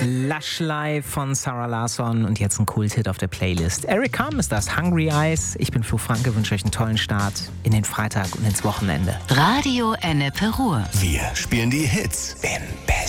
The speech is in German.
Lush Live von Sarah Larsson und jetzt ein Kult-Hit auf der Playlist. Eric Carmen ist das, Hungry Eyes. Ich bin Flo Franke, wünsche euch einen tollen Start in den Freitag und ins Wochenende. Radio Ennepe Ruhr. Wir spielen die Hits im Bett.